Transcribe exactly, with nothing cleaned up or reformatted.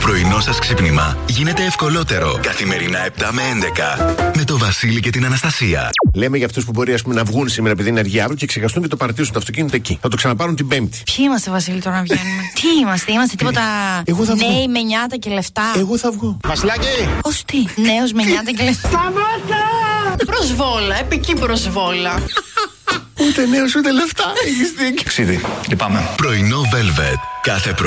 πρωινό σας ξύπνημα γίνεται ευκολότερο. Καθημερινά επτά με έντεκα. Με το Βασίλη και την Αναστασία. Λέμε για αυτούς που μπορεί, ας πούμε, να βγουν σήμερα επειδή είναι αργιάρου και ξεχαστούν και το παρατήσουν το αυτοκίνητο εκεί. Θα το ξαναπάρουν την Πέμπτη. Ποιοι είμαστε, Βασίλη, τώρα να βγαίνουμε? Τι είμαστε, είμαστε τίποτα νέοι με νιάτα και λεφτά? Εγώ θα βγω. Βασιλάκη! Ως τι, νέος με νιάτα και λεφτά? Σταμάτα! Προσβόλα, επική προσβόλα. Ούτε νέος ούτε λεφτά. Έχεις δίκιο. Ξίδι, λυπάμαι. Πρωινό Velvet. Κάθε πρωί.